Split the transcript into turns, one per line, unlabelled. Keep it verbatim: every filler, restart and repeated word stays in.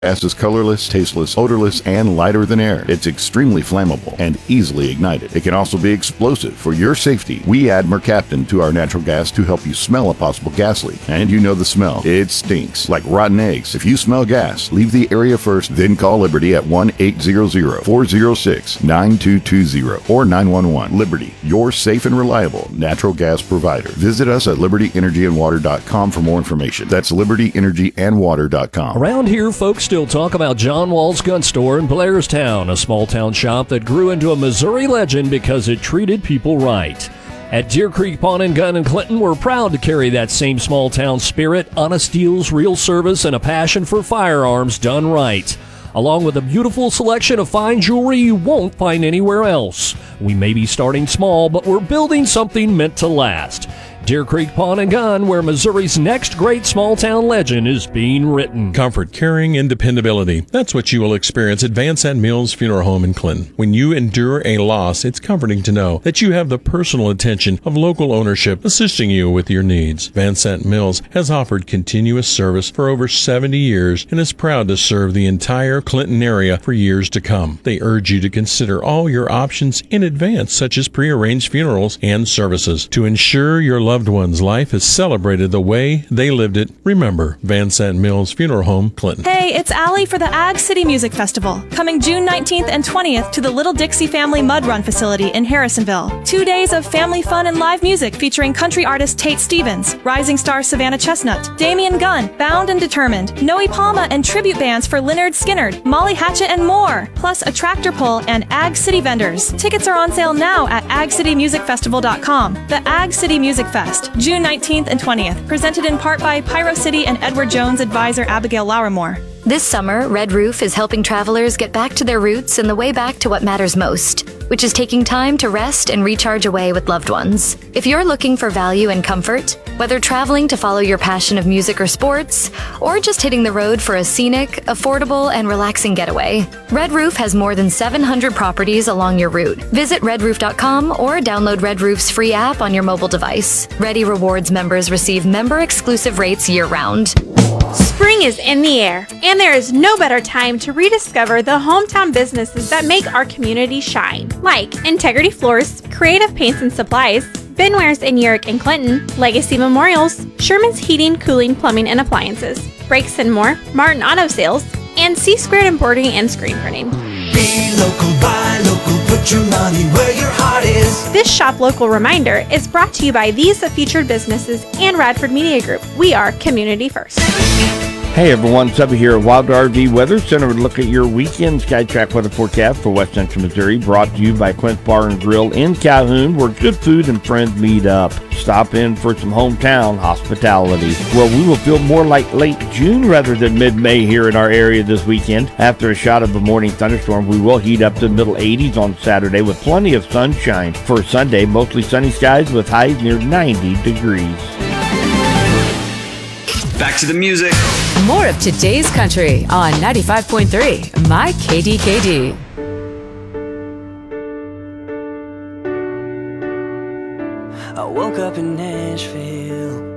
Gas is colorless, tasteless, odorless, and lighter than air. It's extremely flammable and easily ignited. It can also be explosive. For your safety, we add Mercaptan to our natural gas to help you smell a possible gas leak. And you know the smell. It stinks like rotten eggs. If you smell gas, leave the area first, then call Liberty at one eight hundred, four oh six, nine two two zero or nine one one. Liberty, your safe and reliable natural gas provider. Visit us at liberty energy and water dot com for more information. That's liberty energy and water dot com.
Around here, folks still talk about John Wall's Gun Store in Blairstown, a small-town shop that grew into a Missouri legend because it treated people right. At Deer Creek Pawn and Gun in Clinton, we're proud to carry that same small-town spirit, honest deals, real service, and a passion for firearms done right, along with a beautiful selection of fine jewelry you won't find anywhere else. We may be starting small, but we're building something meant to last. Deer Creek Pawn and Gun, where Missouri's next great small-town legend is being written.
Comfort, caring, and dependability. That's what you will experience at Van Sant Mills Funeral Home in Clinton. When you endure a loss, it's comforting to know that you have the personal attention of local ownership assisting you with your needs. Van Sant Mills has offered continuous service for over seventy years and is proud to serve the entire Clinton area for years to come. They urge you to consider all your options in advance, such as prearranged funerals and services. To ensure your loved one's life is celebrated the way they lived it, remember Van Sant Mills Funeral Home, Clinton.
Hey, it's Allie for the Ag City Music Festival, coming June nineteenth and twentieth to the Little Dixie Family Mud Run facility in Harrisonville. Two days of family fun and live music featuring country artist Tate Stevens, rising star Savannah Chestnut, Damian Gunn, Bound and Determined, Noe Palma, and tribute bands for Leonard Skinnard, Molly Hatchet, and more, plus a tractor pull and Ag City vendors. Tickets are on sale now at ag city music festival dot com. The Ag City Music Fest, June nineteenth and twentieth, presented in part by Pyro City and Edward Jones advisor Abigail Laurimore.
This summer, Red Roof is helping travelers get back to their roots and the way back to what matters most, which is taking time to rest and recharge away with loved ones. If you're looking for value and comfort, whether traveling to follow your passion of music or sports, or just hitting the road for a scenic, affordable, and relaxing getaway, Red Roof has more than seven hundred properties along your route. Visit red roof dot com or download Red Roof's free app on your mobile device. Ready Rewards members receive member-exclusive rates year-round.
Spring is in the air, and there is no better time to rediscover the hometown businesses that make our community shine, like Integrity Floors, Creative Paints and Supplies, Binwares in Urick and Clinton, Legacy Memorials, Sherman's Heating, Cooling, Plumbing, and Appliances, Brakes and More, Martin Auto Sales, and C Squared Embroidering and Screen Printing.
Be local, buy local, put your money where your heart is.
This Shop Local reminder is brought to you by these featured businesses and Radford Media Group. We are Community First.
Hey everyone, Subby here at Wild R V Weather Center. Look at your weekend SkyTrack weather forecast for West Central Missouri, brought to you by Quint's Bar and Grill in Calhoun, where good food and friends meet up. Stop in for some hometown hospitality. Well, we will feel more like late June rather than mid-May here in our area this weekend. After a shot of a morning thunderstorm, we will heat up to the middle eighties on Saturday with plenty of sunshine. For Sunday, mostly sunny skies with highs near ninety degrees.
Back to the music.
More of today's country on ninety-five point three, My K D K D.
I woke up in Nashville,